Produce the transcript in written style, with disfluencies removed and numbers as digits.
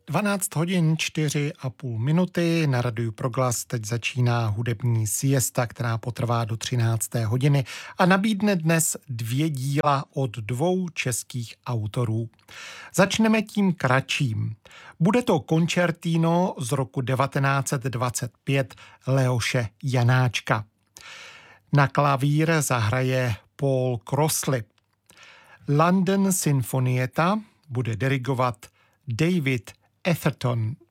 12 hodin 4,5 minuty. Na Radiu Proglas teď začíná hudební siesta, která potrvá do 13. hodiny a nabídne dnes 2 díla od 2 českých autorů. Začneme tím kratším. Bude to koncertino z roku 1925 Leoše Janáčka. Na klavír zahraje Paul Crossley. London Sinfonietta bude dirigovat David Atherton.